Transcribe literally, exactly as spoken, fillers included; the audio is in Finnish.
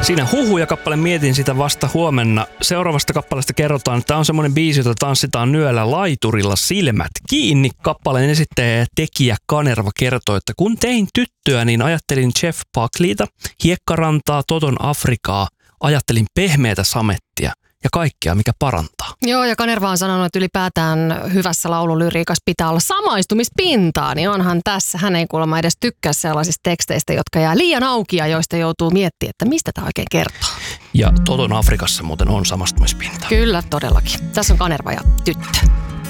Siinä Huhuja kappale, mietin sitä vasta huomenna. Seuraavasta kappaleesta kerrotaan, että tämä on semmoinen biisi, jota tanssitaan nyöllä laiturilla silmät kiinni. Kappaleen esittäjä ja tekijä Kanerva kertoo, että kun tein tyttöä, niin ajattelin Jeff Buckleyta, Hiekkarantaa, Toton Afrikaa, ajattelin pehmeätä samettia ja kaikkea, mikä parantaa. Joo, ja Kanerva on sanonut, että ylipäätään hyvässä laululyriikassa pitää olla samaistumispintaa, niin onhan tässä. Hän ei kuulemma edes tykkää sellaisista teksteistä, jotka jää liian auki ja joista joutuu miettimään, että mistä tämä oikein kertoo. Ja Toton Afrikassa muuten on samastumispintaa. Kyllä, todellakin. Tässä on Kanerva ja tyttö.